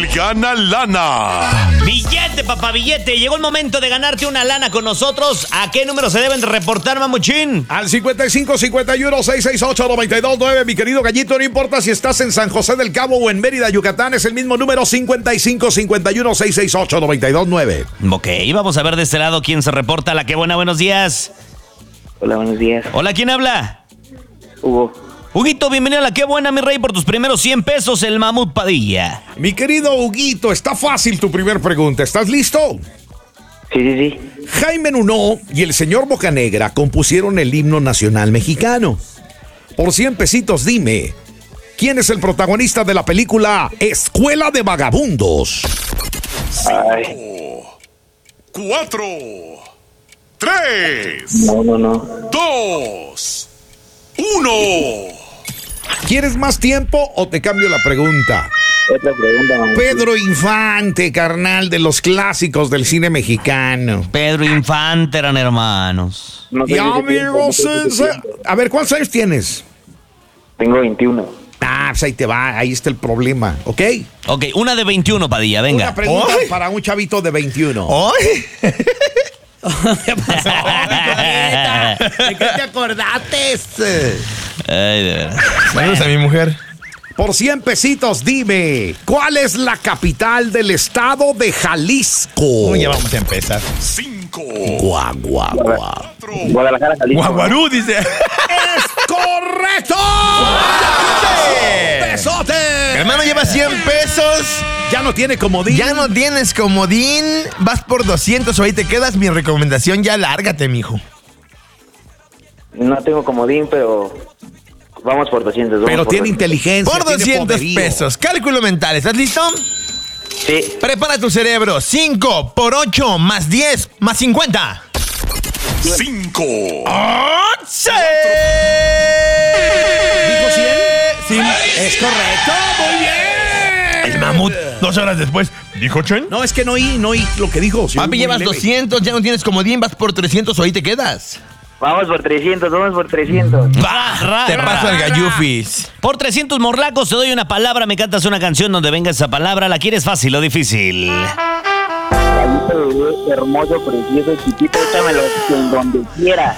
gana lana. Billete, papá, billete. Llegó el momento de ganarte una lana con nosotros. ¿A qué número se deben reportar, mamuchín? Al 55-51-668-92.9, mi querido Gallito. No importa si estás en San José del Cabo o en Mérida, Yucatán. Es el mismo número, 55-51-668-92.9. Ok, vamos a ver de este lado quién se reporta. La que buena, buenos días. Hola, buenos días. Hola, ¿quién habla? Hugo. Huguito, bienvenido a la que buena, mi rey, por tus primeros 100 pesos, el Mamut Padilla. Mi querido Huguito, está fácil tu primer pregunta. ¿Estás listo? Sí. Jaime Nuno y el señor Bocanegra compusieron el himno nacional mexicano. Por 100 pesitos, dime, ¿quién es el protagonista de la película Escuela de Vagabundos? 4, 3, No. 2, 1. ¿Quieres más tiempo o te cambio la pregunta? Otra pregunta, mamá. Pedro Infante, carnal, de los clásicos del cine mexicano. Pedro Infante eran hermanos. No sé Y si se amigos, tiene- a ver, ¿cuántos años tienes? Tengo 21. Ah, pues ahí te va, ahí está el problema, ¿ok? Ok, una de 21, Padilla, venga. Una pregunta ¡Ay! para un chavito de 21. ¡Ay! ¿Qué pasó, Nicoleta? ¿De qué te acordaste? Ay, de verdad. Saludos a mi mujer. Por 100 pesitos, dime, ¿cuál es la capital del estado de Jalisco? Uy, ya vamos a empezar. 5, Guau. Guadalajara, Jalisco. Guaguarú, dice. ¡Es correcto! ¡Pesote! Hermano, lleva 100 pesos. Ya no tiene comodín. Ya no tienes comodín. Vas por 200 o ahí te quedas. Mi recomendación, ya lárgate, mijo. No tengo comodín, pero vamos por 200. vamos Pero por tiene 200. inteligencia. Por tiene 200 poderío. pesos. Cálculo mental. ¿Estás listo? Sí. Prepara tu cerebro. 5 por 8 más 10 más 50. 5, ¡Sí! ¿Dijo 100? Sí. Es correcto, muy bien. El mamut, 2 horas después. ¿Dijo Chen? No, es que no oí lo que dijo. Papi, llevas 200, ya no tienes comodín, vas por 300 o ahí te quedas. Vamos por 300. Ra, Te ra, paso ra, el ra. gallufis. Por 300 morlacos te doy una palabra, me cantas una canción donde venga esa palabra. ¿La quieres fácil o difícil? Gallito de bebé, hermoso, precioso, chiquito, échamelo en donde quiera.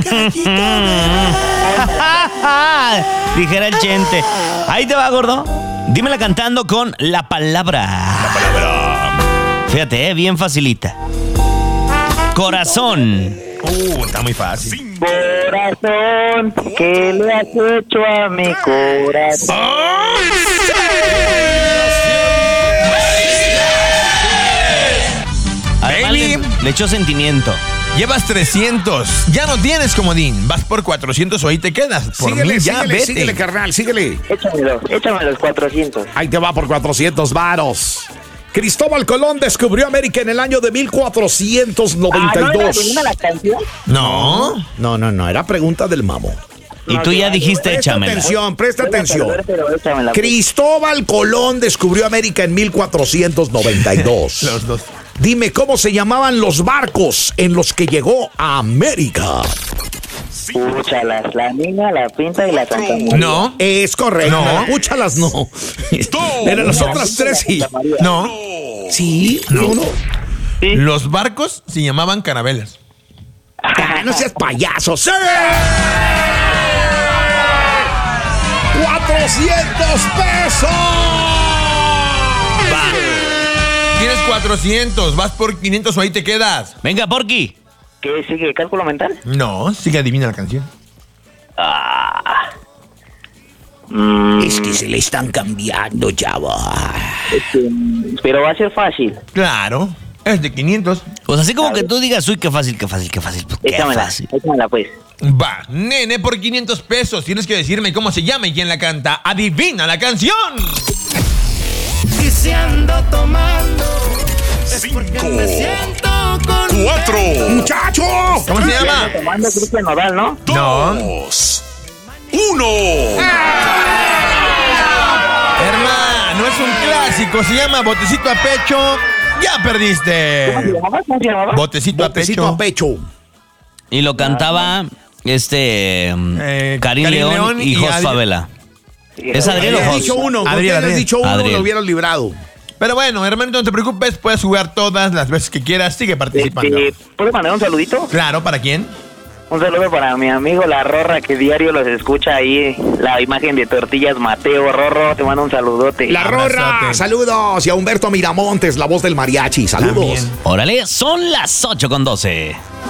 Dijera el Chente. Ahí te va, gordo. Dímela cantando con la palabra. Fíjate, bien facilita. Corazón. Está muy fácil. Corazón, ¿qué le has hecho a mi corazón? Además, Baby. le echó sentimiento. Llevas 300, ya no tienes comodín, vas por 400 o ahí te quedas. Por Síguele, mí ya vete. síguele, carnal, síguele. Échame los 400. Ahí te va por 400 varos. Cristóbal Colón descubrió América en el año de 1492. ¿No la canción? No. No, era pregunta del mamo. Y tú ya dijiste Presta échamela. atención, presta atención. Pero échamela. Cristóbal Colón descubrió América en 1492. Los dos. Dime cómo se llamaban los barcos en los que llegó a América. Púchalas, la niña, la pinta y la Santa María. No. Es correcto. No. Escúchalas, no. Eran las otras tres, sí. No. Sí, no. Sí. Los barcos se llamaban carabelas. Ah, no seas payaso. ¡Sí! 400 pesos. Tienes 400, vas por 500 o ahí te quedas. Venga, Porky. ¿Qué sigue? ¿Cálculo mental? No, sigue adivina la canción. Es que se le están cambiando, chavo. Pero va a ser fácil. Claro, es de 500. Pues así como que tú digas, uy, qué fácil, qué fácil, qué fácil. Pues, qué Échamela, fácil. échamela pues. Va, nene, por 500 pesos. Tienes que decirme cómo se llama y quién la canta. Adivina la canción. Y si ando tomando, es 5, porque me siento con 4, ¡Muchacho! ¿Cómo se llama? Tomando Cristian Nodal, ¿no? 2, 1. Hermano, es un clásico. Se llama Botecito a Pecho. Ya perdiste. ¿Cómo se llamaba? Botecito a Botecito Pecho. a pecho. Y lo cantaba Karim León y Jos Adrián. Favela. ¿Es Adriel o Habías Jos? dicho uno. Adriel, Habías dicho uno, Adriel. lo hubieras librado. Pero bueno, hermanito, no te preocupes, puedes jugar todas las veces que quieras, sigue participando. ¿Puedo mandar un saludito? Claro, ¿para quién? Un saludo para mi amigo La Rorra, que diario los escucha ahí, la imagen de tortillas Mateo. Rorro, te mando un saludote. La Rorra, Abrazote. saludos. Y a Humberto Miramontes, la voz del mariachi, saludos. También. Órale, son las 8:12.